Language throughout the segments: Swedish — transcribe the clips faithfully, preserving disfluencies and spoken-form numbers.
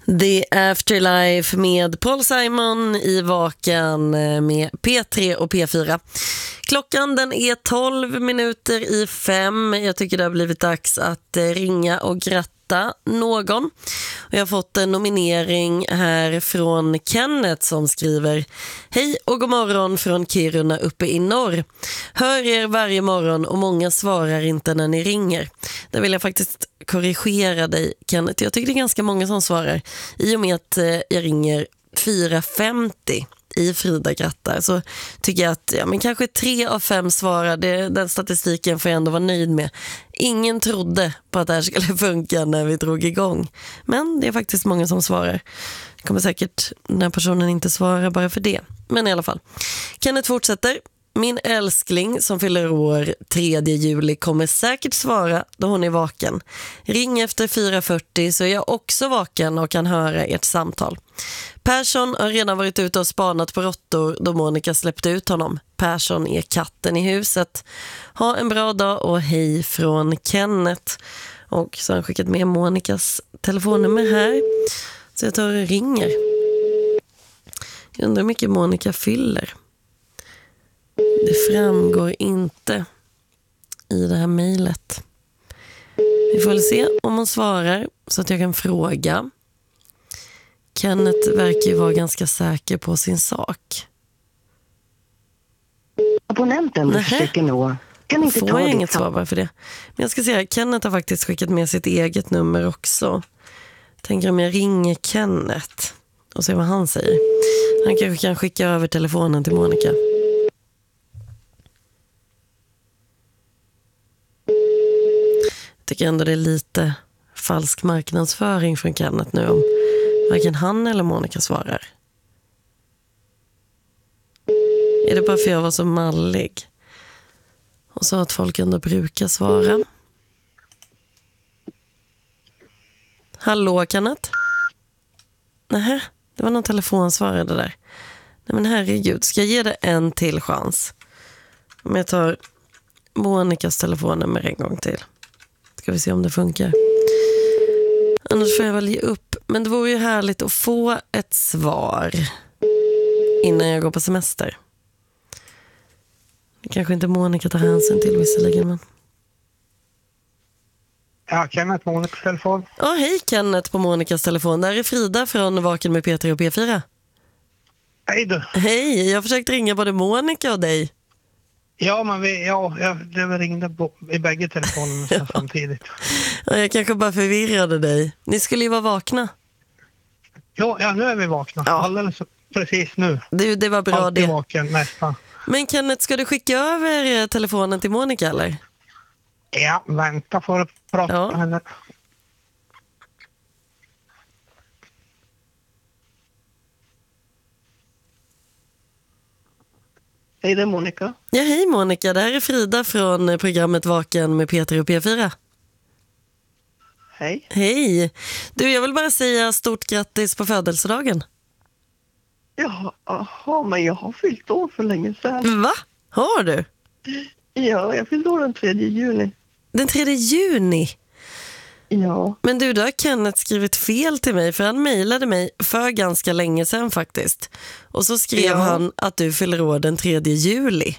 The Afterlife med Paul Simon i Vaken med P tre och P fyra. Klockan den är tolv minuter i fem. Jag tycker det har blivit dags att ringa och gratta någon. Jag har fått en nominering här från Kenneth som skriver: Hej och god morgon från Kiruna uppe i norr. Hör er varje morgon och många svarar inte när ni ringer. Där vill jag faktiskt korrigera dig, Kenneth. Jag tycker det är ganska många som svarar. I och med att jag ringer fyra femtio i Frida grattar så tycker jag att ja, men kanske tre av fem svarar. Det, den statistiken får jag ändå vara nöjd med. Ingen trodde på att det här skulle funka när vi drog igång. Men det är faktiskt många som svarar. Det kommer säkert när personen inte svarar bara för det. Men i alla fall. Kenneth fortsätter. Min älskling som fyller år tredje juli kommer säkert svara då hon är vaken. Ring efter fyra fyrtio så är jag också vaken och kan höra ert samtal. Persson har redan varit ute och spanat på råttor då Monica släppte ut honom. Persson är katten i huset. Ha en bra dag och hej från Kenneth. Och så har han skickat med Monicas telefonnummer här. Så jag tar och ringer. Jag undrar hur mycket Monica fyller. Det framgår inte i det här mejlet. Vi får väl se om hon svarar så att jag kan fråga. Kenneth verkar ju vara ganska säker på sin sak. Abonnenten du försöker nå kan inte får ta jag ditt inget svar bara för det. Men jag ska säga, Kenneth har faktiskt skickat med sitt eget nummer också. Tänker om jag ringer Kenneth och ser vad han säger. Han kanske kan skicka över telefonen till Monica. Jag tycker ändå det är lite falsk marknadsföring från Kenneth nu om varken han eller Monica svarar. Är det bara för jag var så mallig? Och så att folk ändå brukar svara. Hallå Kenneth? Nähä, det var någon telefonsvarare det där. Nej men herregud, ska jag ge det en till chans? Om jag tar Monicas telefonnummer en gång till. Ska vi se om det funkar. Annars får jag väl ge upp. Men det vore ju härligt att få ett svar innan jag går på semester. Det kanske inte Monica tar hänsyn till visserligen, men... Ja, Kenneth, Monicas telefon. Ja, hej Kenneth på Monicas telefon. Där är Frida från Vaken med P tre och P fyra. Hej du. Hej, jag har försökt ringa både Monica och dig. Ja, men vi, ja, jag, det ringde på, i bägge telefonerna ja. samtidigt. Ja, jag kanske bara förvirrade dig. Ni skulle ju vara vakna. Ja, ja nu är vi vakna. Ja. Alldeles precis nu. Det, det var bra. Alltid det. Vaken, nästan. Men Kenneth, ska du skicka över telefonen till Monica eller? Ja, vänta för att prata ja. med henne. Hej, det är Monica. Ja, hej Monica. Det här är Frida från programmet Vaken med P tre och P fyra. Hej. Hej. Du, jag vill bara säga stort grattis på födelsedagen. Ja, aha, men jag har fyllt år för länge sedan. Va? Har du? Ja, jag fyllde år den tredje juni. Den tredje juni? Ja. Men du, då har Kenneth skrivit fel till mig, för han mejlade mig för ganska länge sedan faktiskt. Och så skrev ja. han att du fyller år den tredje juli.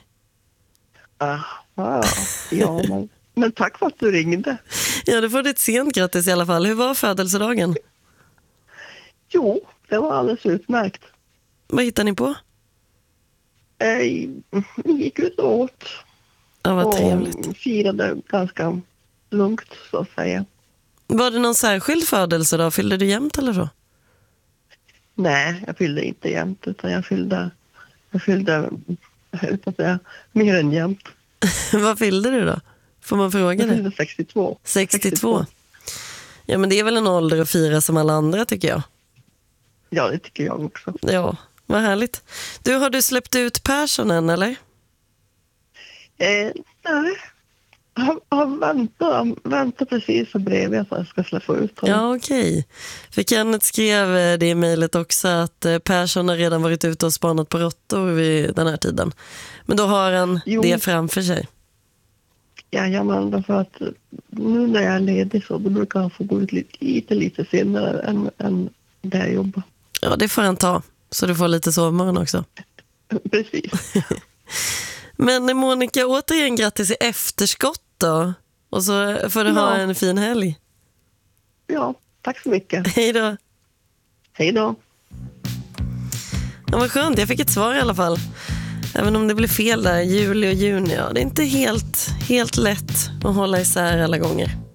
Aha, ja, men, men tack för att du ringde. Ja, du får ett sent grattis i alla fall. Hur var födelsedagen? Jo, det var alldeles utmärkt. Vad hittade ni på? Vi gick ut och åt. Ja, vad trevligt. Och firade ganska lugnt, så att säga. Var det någon särskild födelsedag? Fyllde du jämt eller så? Nej, jag fyllde inte jämt, utan jag fyllde, jag fyllde att säga, mer än jämt. Vad fyllde du då? Får man fråga det? Jag fyllde sextiotvå. sextiotvå. Ja, men det är väl en ålder att fira som alla andra, tycker jag. Ja, det tycker jag också. Ja, vad härligt. Du, har du släppt ut Persson än, eller? Eh, nej. Han, han väntar, han väntar precis så bredvid att jag ska släppa ut honom. Ja, okej. Okay. För Kenneth skrev det i mejlet också att Persson har redan varit ute och spanat på råttor vid den här tiden. Men då har han jo. det framför sig. Ja, ja, men därför att nu när jag är ledig så då brukar han få gå ut lite, lite, lite senare än, än där jag jobbar. Ja, det får han ta. Så du får lite sovmorgon också. Precis. Men Monica, återigen grattis i efterskott då. Och så får du Ja. ha en fin helg. Ja, tack så mycket. Hej då. Hej då. Ja, vad skönt, jag fick ett svar i alla fall. Även om det blev fel där, juli och juni. Ja, det är inte helt, helt lätt att hålla isär alla gånger.